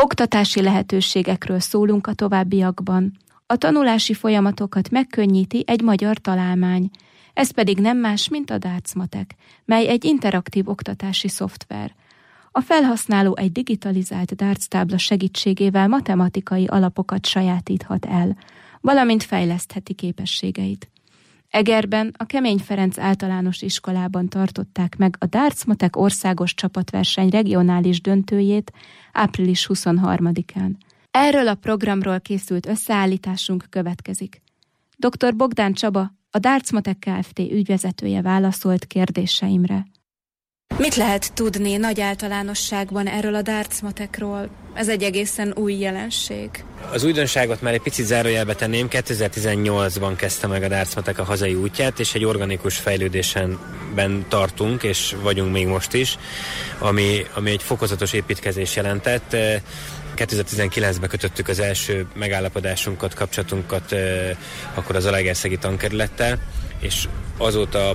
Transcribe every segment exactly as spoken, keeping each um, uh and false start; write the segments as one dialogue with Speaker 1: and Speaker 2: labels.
Speaker 1: Oktatási lehetőségekről szólunk a továbbiakban. A tanulási folyamatokat megkönnyíti egy magyar találmány. Ez pedig nem más, mint a Darts-matek, mely egy interaktív oktatási szoftver. A felhasználó egy digitalizált darts tábla segítségével matematikai alapokat sajátíthat el, valamint fejlesztheti képességeit. Egerben a Kemény Ferenc általános iskolában tartották meg a Darts-matek országos csapatverseny regionális döntőjét április huszonharmadikán. Erről a programról készült összeállításunk következik. doktor Bogdán Csaba, a Darts-matek Kft. Ügyvezetője válaszolt kérdéseimre. Mit lehet tudni nagy általánosságban erről a Darts-matekról? Ez egy egészen új jelenség.
Speaker 2: Az újdonságot már egy picit zárójelbe tenném. kétezer-tizennyolcban kezdte meg a Darts-matek a hazai útját, és egy organikus fejlődésenben tartunk, és vagyunk még most is, ami, ami egy fokozatos építkezés jelentett. kétezer-tizenkilencben kötöttük az első megállapodásunkat, kapcsolatunkat akkor az Zalaegerszegi tankerülettel, és azóta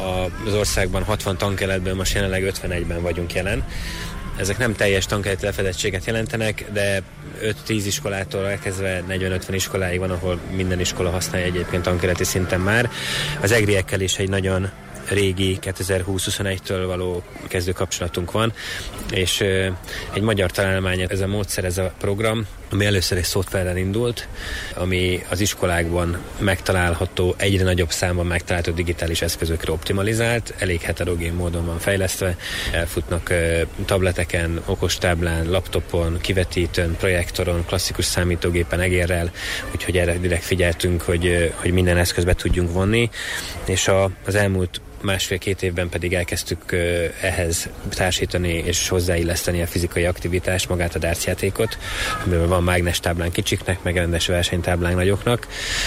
Speaker 2: az országban hatvan tankerületből most jelenleg ötvenegyben vagyunk jelen. Ezek nem teljes tankerületi lefedettséget jelentenek, de öt-tíz iskolától elkezdve negyven-ötven iskoláig van, ahol minden iskola használja egyébként tankerületi szinten már. Az egriekkel is egy nagyon régi kétezer-húsz-huszonegytől való kezdő kapcsolatunk van, és egy magyar találmány ez a módszer, ez a program, ami először egy szoftverrel indult, ami az iskolákban megtalálható, egyre nagyobb számban megtalálható digitális eszközökre optimalizált, elég heterogén módon van fejlesztve, elfutnak tableteken, okostáblán, laptopon, kivetítőn, projektoron, klasszikus számítógépen, egérrel, úgyhogy erre direkt figyeltünk, hogy, hogy minden eszközbe tudjunk vonni, és a, az elmúlt másfél-két évben pedig elkezdtük uh, ehhez társítani és hozzáilleszteni a fizikai aktivitást, magát a darts játékot, amiben van mágnes táblán kicsiknek, meg rendes versenytáblán nagyoknak.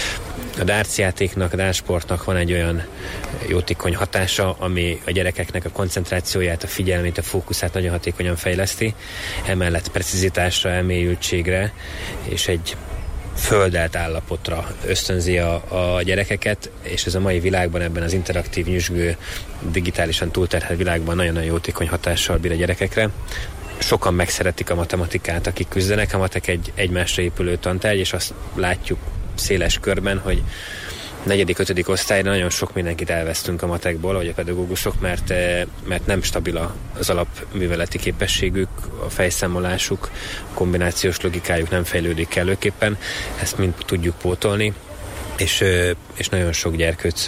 Speaker 2: A darts játéknak, a darts sportnak van egy olyan jótékony hatása, ami a gyerekeknek a koncentrációját, a figyelmét, a fókuszát nagyon hatékonyan fejleszti, emellett precizitásra, elmélyültségre és egy földelt állapotra ösztönzi a, a gyerekeket, és ez a mai világban, ebben az interaktív, nyüzsgő, digitálisan túlterhelt világban nagyon-nagyon jótékony hatással bír a gyerekekre. Sokan megszeretik a matematikát, akik küzdenek. A matek egy egymásra épülő tantárgy, és azt látjuk széles körben, hogy negyedik, ötödik osztályra nagyon sok mindenkit elvesztünk a matekból, vagy a pedagógusok, mert, mert nem stabil az alapműveleti képességük, a fejszámolásuk, a kombinációs logikájuk nem fejlődik kellőképpen, ezt mind tudjuk pótolni, és, és nagyon sok gyerkőc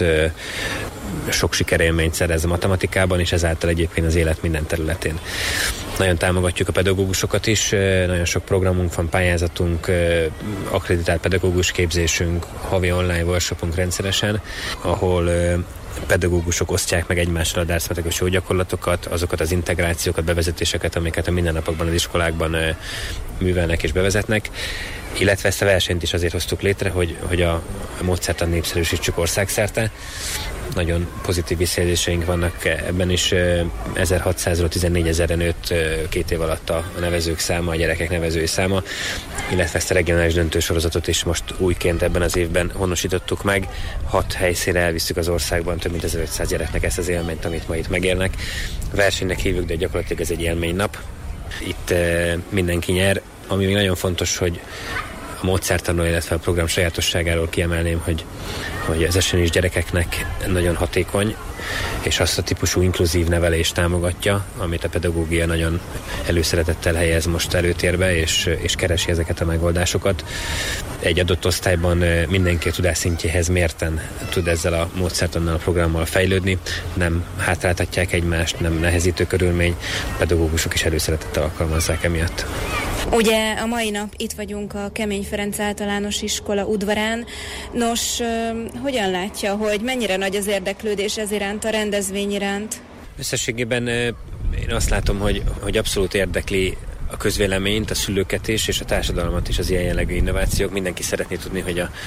Speaker 2: sok sikerélményt szerez a matematikában, és ezáltal egyébként az élet minden területén. Nagyon támogatjuk a pedagógusokat is, nagyon sok programunk van, pályázatunk, akkreditált pedagógus képzésünk, havi online workshopunk rendszeresen, ahol pedagógusok osztják meg egymással a darts-matekos jó gyakorlatokat, azokat az integrációkat, bevezetéseket, amiket a mindennapokban az iskolákban művelnek és bevezetnek, illetve ezt a versenyt is azért hoztuk létre, hogy, hogy a, a módszertant népszerűsítsük országszerte. Nagyon pozitív visszajelzéseink vannak ebben is, ezerhatszázról tizennégyezerre nőtt két év alatt a nevezők száma, a gyerekek nevezői száma, illetve ezt a regionális döntősorozatot is most újként ebben az évben honosítottuk meg. Hat helyszínre elvisztük az országban több mint ezerötszáz gyereknek ezt az élményt, amit ma itt megélnek. Versenynek hívjuk, de gyakorlatilag ez egy élménynap. Itt mindenki nyer. Ami még nagyon fontos, hogy a módszertanról, illetve a program sajátosságáról kiemelném, hogy, hogy az esenyős gyerekeknek nagyon hatékony, és azt a típusú inkluzív nevelést támogatja, amit a pedagógia nagyon előszeretettel helyez most előtérbe, és, és keresi ezeket a megoldásokat. Egy adott osztályban mindenki a tudásszintjéhez mérten tud ezzel a módszertannal, a programmal fejlődni, nem hátráltatják egymást, nem nehezítő körülmény, a pedagógusok is előszeretettel alkalmazzák emiatt.
Speaker 1: Ugye a mai nap itt vagyunk a Kemény Ferenc általános iskola udvarán. Nos, hogyan látja, hogy mennyire nagy az érdeklődés ez iránt, a rendezvény iránt?
Speaker 2: Összességében én azt látom, hogy, hogy abszolút érdekli a közvéleményt, a szülőket is, és a társadalmat is az ilyen jellegű innovációk. Mindenki szeretné tudni, hogy a,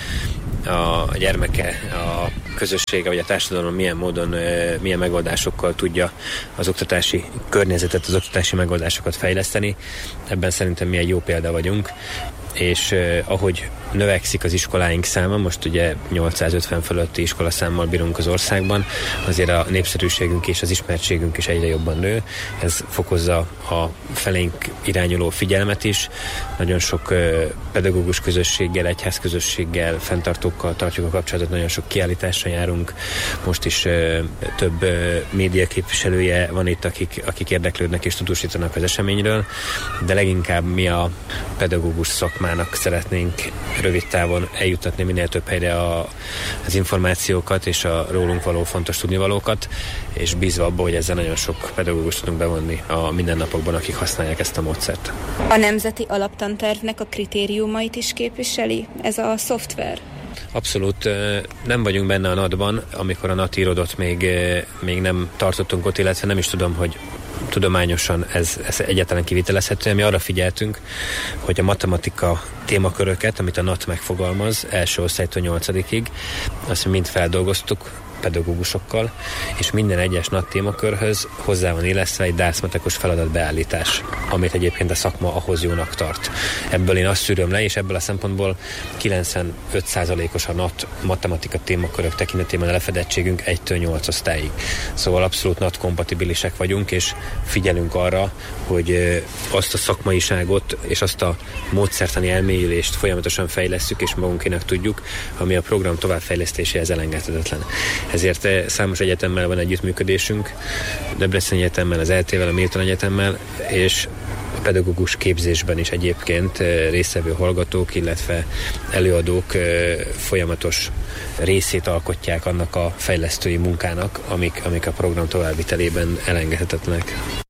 Speaker 2: a gyermeke, a közössége vagy a társadalom milyen módon, milyen megoldásokkal tudja az oktatási környezetet, az oktatási megoldásokat fejleszteni. Ebben szerintem mi egy jó példa vagyunk, és eh, ahogy növekszik az iskoláink száma, most ugye nyolcszázötven fölötti iskolaszámmal bírunk az országban, azért a népszerűségünk és az ismertségünk is egyre jobban nő. Ez fokozza a felénk irányuló figyelmet is. Nagyon sok pedagógus közösséggel, egyház közösséggel, fenntartókkal tartjuk a kapcsolatot, nagyon sok kiállításra járunk. Most is több média képviselője van itt, akik, akik érdeklődnek és tudósítanak az eseményről, de leginkább mi a pedagógus szakmának szeretnénk rövid távon eljuttatni minél több helyre a, az információkat és a rólunk való fontos tudnivalókat, és bízva abban, hogy ezzel nagyon sok pedagógust tudunk bevonni a mindennapokban, akik használják ezt a módszert.
Speaker 1: A nemzeti alaptantervnek a kritériumait is képviseli ez a szoftver?
Speaker 2: Abszolút nem vagyunk benne a NAT-ban, amikor a NAT irodot még, még nem tartottunk ott, illetve nem is tudom, hogy tudományosan ez, ez egyáltalán kivitelezhető. Mi arra figyeltünk, hogy a matematika témaköröket, amit a NAT megfogalmaz, első osztálytól nyolcadikig, azt mind feldolgoztuk pedagógusokkal, és minden egyes NAT témakörhöz hozzá van illesztve egy dárcmatekos feladatbeállítás, amit egyébként a szakma ahhoz jónak tart. Ebből én azt szűröm le, és ebből a szempontból kilencvenöt százalékos a NAT matematika témakörök tekintetében a lefedettségünk egytől nyolc osztályig. Szóval abszolút NAT kompatibilisek vagyunk, és figyelünk arra, hogy azt a szakmaiságot és azt a módszertani elmélyülést folyamatosan fejlesszük, és magunkénak tudjuk, ami a program továbbfejlesztéséhez elengedhetetlen. Ezért számos egyetemmel van együttműködésünk, Debreceni Egyetemmel, az é el té-vel, a Milton Egyetemmel, és a pedagógus képzésben is egyébként résztvevő hallgatók, illetve előadók folyamatos részét alkotják annak a fejlesztői munkának, amik, amik a program továbbvitelében elengedhetetlenek.